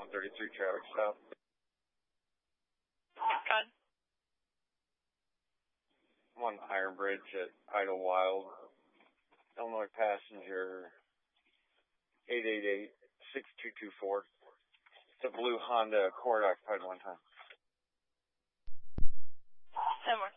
133 traffic stop. God. I'm on Iron Bridge at Idlewild. Illinois passenger 888-6224. It's a blue Honda Accord occupied one time. 10 more.